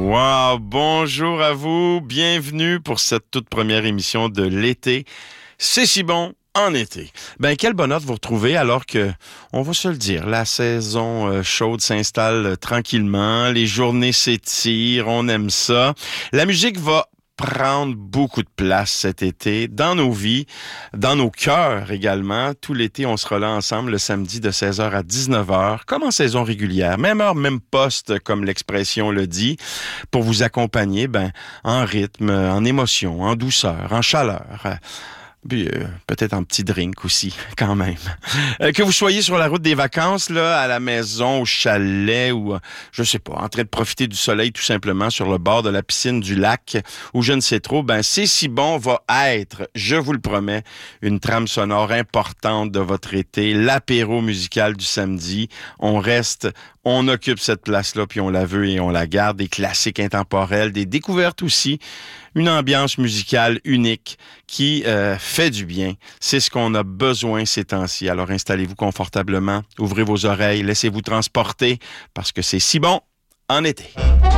Wow, bonjour à vous, bienvenue pour cette toute première émission de l'été. C'est si bon en été. Ben, quel bonheur de vous retrouver alors que, on va se le dire, la saison chaude s'installe tranquillement, les journées s'étirent, on aime ça. La musique va prendre beaucoup de place cet été dans nos vies, dans nos cœurs également. Tout l'été, on sera là ensemble le samedi de 16h à 19h, comme en saison régulière. Même heure, même poste, comme l'expression le dit, pour vous accompagner en rythme, en émotion, en douceur, en chaleur. Puis peut-être un petit drink aussi, quand même. Que vous soyez sur la route des vacances, là, à la maison, au chalet, ou, je sais pas, en train de profiter du soleil tout simplement sur le bord de la piscine du lac, ou je ne sais trop, C'est si bon va être, je vous le promets, une trame sonore importante de votre été, l'apéro musical du samedi. On occupe cette place-là, puis on la veut et on la garde. Des classiques intemporels, des découvertes aussi. Une ambiance musicale unique qui fait du bien. C'est ce qu'on a besoin ces temps-ci. Alors installez-vous confortablement, ouvrez vos oreilles, laissez-vous transporter parce que c'est si bon en été.